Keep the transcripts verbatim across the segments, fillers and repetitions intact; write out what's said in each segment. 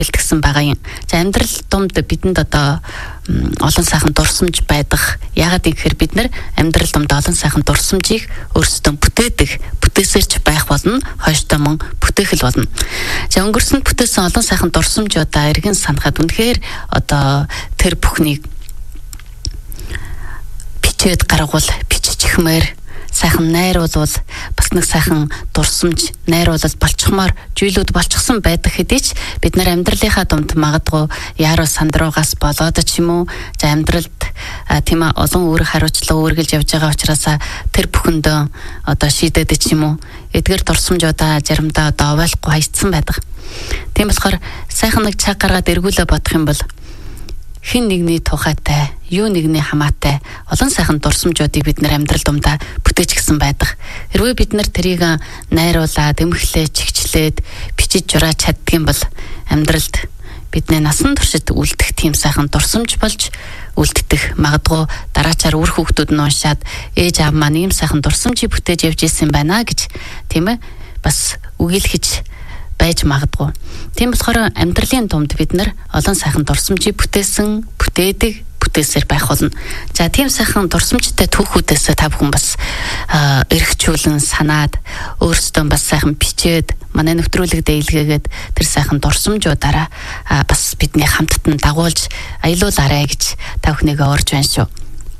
бэлтгэсэн байгаа юм. За амьдрал думд бидэнд одоо олон сайхан дурсамж байдаг. Яагаад гэхээр бид нар амьдрал думд олон сайхан дурсамжийг өөрсдөө бүтээдэг, бүтээсэрч байх болно, хойштоо мөн бүтээх л болно. За өнгөрсөнд бүтээсэн олон сайхан дурсамжуудаа эргэн санахад үнэхээр одоо тэр бүхнийг бичээд гаргавал биччихмээр сайхан найруулвал бас нэг сайхан дурсамж найруулал болчихмоор зүйлүүд болчихсон байдаг хэдий ч бид нар амьдралынхаа дунд магадгүй яаруу сандруугаас болоод ч юм уу за амьдралд тийм ээ олон үүрэг хариуцлага үргэлж явж байгаа учраас тэр бүхэндөө одоо шийдээд ч юм уу эдгээр дурсамжуудаа заримдаа одоо овоолохгүй хайцсан байдаг. Тийм болохоор сайхан нэг цаг гаргаад эргүүлээ бодох юм бол хин нэгний тухайтай, юу нэгний хамаатай олон сайхан дурсамжуудыг бид нар амьдрал дундаа бүтээж гисэн байдаг. Хэрвээ бид нар тэрийг найруулаад, эмхлээд, чигчлээд, бичиж жураад чаддгийм бол амьдралд бидний насан туршид үлдэх тийм сайхан дурсамж болж үлддэг. Магадгүй дараачаар үр хүүхдүүд нь уншаад ээж аав маань ийм сайхан дурсамжийг бүтээж явж исэн байна гэж тийм ээ бас үгийлгэж байж магадгүй. Тийм болохоор амьдралын дунд бид нар олон сайхан дурсамжийг бүтээсэн, бүтээдэг, бүтээсээр байх болно. За тийм сайхан дурсамжтай түүхүүдээс та бүхэн бас эргчүүлэн санаад өөрсдөө бас сайхан бичээд манай нэвтрүүлэгдээ илгээгээд тэр сайхан дурсамжуудаараа бас бидний хамтд нь дагуулж аялуулаарай гэж та бүхнийгээ урьж байна шүү.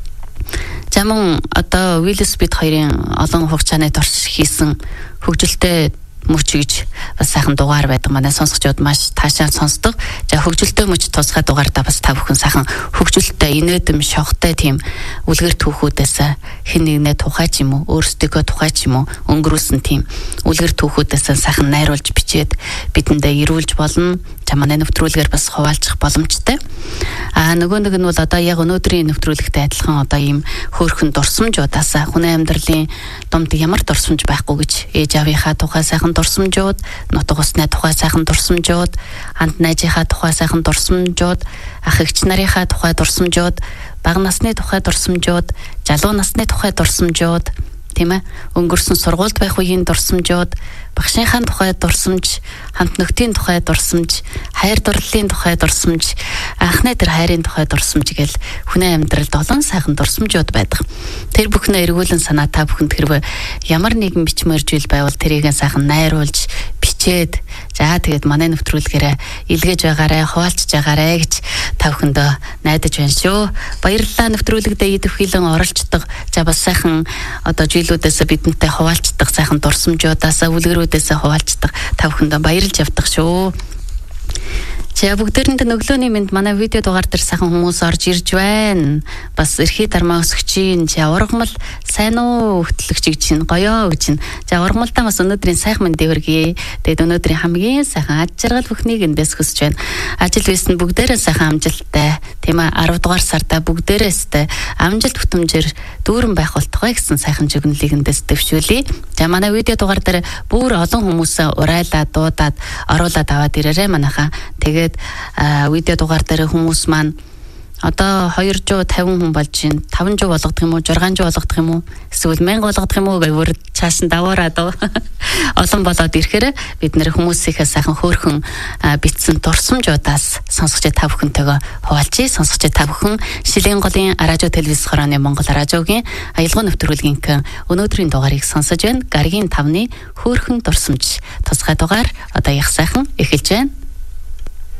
За мөн одоо Will Smith хоёрын олон хугацааны турш хийсэн хөгжилтэй мөч гэж бас сайхан дугаар байдаг. Манай сонсогчдод маш таашаал сонсдог. За хөгжилтэй мөч тусгай дугаартаа бас та бүхэн сайхан хөгжилтэй, инээдэм, шогтой тийм үлгэр түүхүүдээс хэн нэгнээ тухай ч юм уу, өөрсдөө тухай ч юм уу өнгөрүүлсэн тийм үлгэр түүхүүдээс сайхан найруулж бичээд бидэндээ ирүүлж болно. За манай нэвтрүүлгээр бас хуваалцах боломжтой. Аа нөгөө нэг нь бол одоо яг өнөөдрийн нэвтрүүлэгтэй адилхан одоо ийм хөөрхөн дурсамжуудаас хүний амьдралын дунд ямар дурсамж байхгүй гэж ээж аавынхаа тухай сайхан дурсамжууд, нутаг усны тухай сайхан дурсамжууд, ханд найзынхаа тухай сайхан дурсамжууд, ах эгч нарынхаа тухай дурсамжууд, бага насны тухай дурсамжууд, залуу насны тухай дурсамжууд, тийм ээ, өнгөрсөн сургуульд байх үеийн дурсамжууд, багшийнхаа тухай дурсамж, хамт нөхдийн тухай дурсамж, хайр дурлалын тухай дурсамж, анхны тэр хайрын тухай дурсамж гэл хүний амьдралд олон сайхан дурсамжууд байдаг. Тэр бүхнээ эргүүлэн санаа та бүхэнд хэрвээ ямар нэгэн бичмээр зүйл байвал тэрийг сайхан найруулж, бичээд за тэгээд манай нэвтрүүлгээрээ илгээж байгаарай, хуваалцж байгаарай гэж та бүхэндөө найдаж байна шүү. Баярлалаа нэвтрүүлэгдээ идэвхжүүлэн оролцдог. За бас сайхан одоо зүйлүүдээс бидэнтэй хуваалцдаг сайхан дурсамжуудаас үлгэрүүдээс хуваалцдаг та бүхэндээ баярлж явдаг шүү. За бүгдээрэнд өглөөний мэнд манай видео дугаар дээр сайхан хүмүүс орж ирж байна. Бас эрхий дармаа өсгч чинь. За ургамал сайн уу хөтлөгч чинь гоёо гэж. За ургамалтаа бас өнөөдрийн сайхан мэнд дэвэргье. Тэгээд өнөөдрийн хамгийн сайхан аж жаргал бүхнийг эндээс хүсэж байна. Ажил бизнес бүгдээрээ сайхан амжилттай. Тийм ээ арав дугаар сарда бүгдээрээстэй амжилт бүтэмжээр дүүрэн байх болтугай гэсэн сайхан жигнэлийг эндээс дэвшүүлье. За манай видео дугаар дээр бүр олон хүмүүсээ урайлаад дуудаад оруулаад аваад ирээрэй манайхаа. Тэгээд видео дугаар дээр хүмүүс маань одоо хоёр зуун тавин хүн болж байна. таван зуун болгох юм уу, зургаан зуун болгох юм уу, эсвэл мянга болгох юм уу гэвэр цааш нь даваараад олон болоод ирэхээр бид нэр хүмүүсийнхээ сайхан хөөрхөн битсэн дурсамжуудаас сонсогч та бүхэнтэйгээ хуваалцъя. Сонсогч та бүхэн Шилийн голын радио телевиз хорооны Монгол радиогийн аялал нэвтрүүлгийн өнөөдрийн дугаарыг сонсож байна. Гаргийн тавны хөөрхөн дурсамж тусгай дугаар одоо их сайхан эхэлж байна.